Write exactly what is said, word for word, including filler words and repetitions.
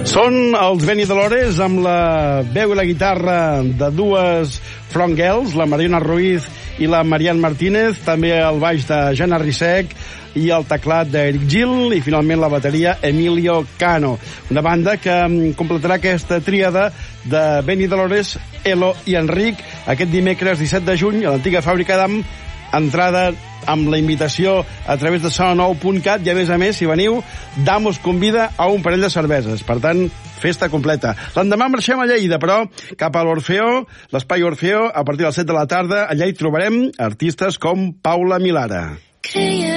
Són els Benny Dolores amb la veu i la guitarra de dues front girls, la Mariona Ruiz i la Marian Martínez, també el baix de Jana Rissec i el teclat d'Eric Gil i finalment la bateria Emilio Cano. Una banda que completarà aquesta tríada de Benny Dolores, Elo i Enric aquest dimecres disset de juny a l'antiga fàbrica d'Am, entrada amb la invitació a través de sona nou punt cat i a més a més, si veniu, Dam us convida a un parell de cerveses. Per tant, festa completa. L'endemà marxem a Lleida, però cap a l'Orfeó, l'espai Orfeó, a partir de les set de la tarda, allà hi trobarem artistes com Paula Milara. Creia